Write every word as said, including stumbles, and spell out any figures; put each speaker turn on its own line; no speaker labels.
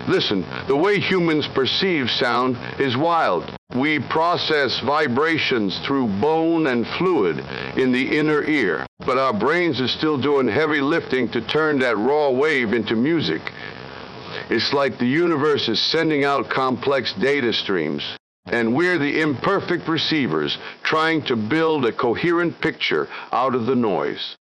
Listen, the way humans perceive sound is wild. We process vibrations through bone and fluid in the inner ear, but our brains are still doing heavy lifting to turn that raw wave into music. It's like the universe is sending out complex data streams, and we're the imperfect receivers trying to build a coherent picture out of the noise.